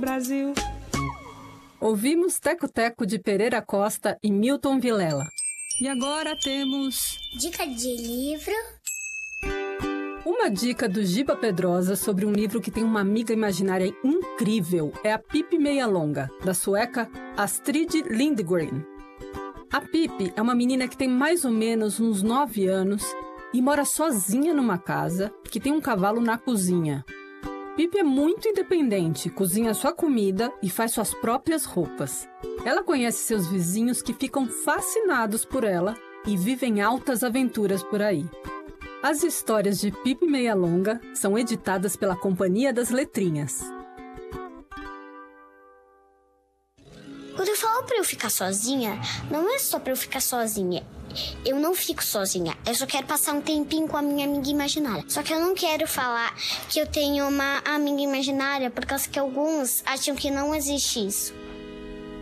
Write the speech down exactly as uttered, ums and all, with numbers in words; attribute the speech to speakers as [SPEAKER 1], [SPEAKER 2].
[SPEAKER 1] Brasil.
[SPEAKER 2] Ouvimos Teco Teco de Pereira Costa e Milton Vilela.
[SPEAKER 1] E agora temos...
[SPEAKER 3] Dica de livro.
[SPEAKER 2] Uma dica do Giba Pedrosa sobre um livro que tem uma amiga imaginária incrível é a Pippi Meia Longa, da sueca Astrid Lindgren. A Pippi é uma menina que tem mais ou menos uns nove anos e mora sozinha numa casa que tem um cavalo na cozinha. Pippi é muito independente, cozinha sua comida e faz suas próprias roupas. Ela conhece seus vizinhos que ficam fascinados por ela e vivem altas aventuras por aí. As histórias de Pippi Meia Longa são editadas pela Companhia das Letrinhas.
[SPEAKER 3] Quando eu falo pra eu ficar sozinha, não é só pra eu ficar sozinha. Eu não fico sozinha, eu só quero passar um tempinho com a minha amiga imaginária. Só que eu não quero falar que eu tenho uma amiga imaginária, por causa que alguns acham que não existe isso.